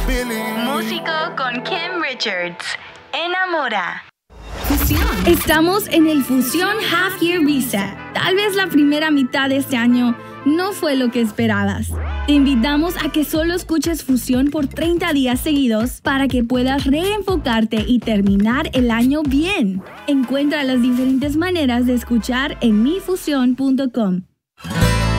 Músico con Kim Richards. Enamora. Fusión. Estamos en el Fusión Half Year Reset. Tal vez la primera mitad de este año no fue lo que esperabas. Te invitamos a que solo escuches Fusión por 30 días seguidos para que puedas reenfocarte y terminar el año bien. Encuentra las diferentes maneras de escuchar en mifusión.com.